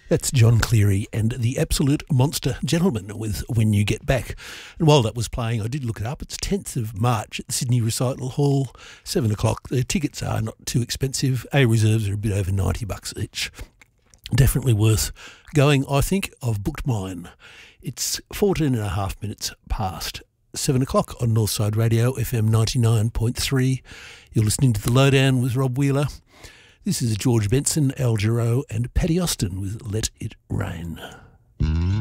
That's John Cleary and the Absolute Monster Gentleman with When You Get Back. And while that was playing, I did look it up. It's 10th of March at the Sydney Recital Hall, 7 o'clock. The tickets are not too expensive. A reserves are a bit over $90 each. Definitely worth going, I think. I've booked mine. It's 14 and a half minutes past 7 o'clock on Northside Radio, FM 99.3. You're listening to The Lowdown with Rob Wheeler. This is George Benson, Al Jarreau and Paddy Austin with Let It Rain.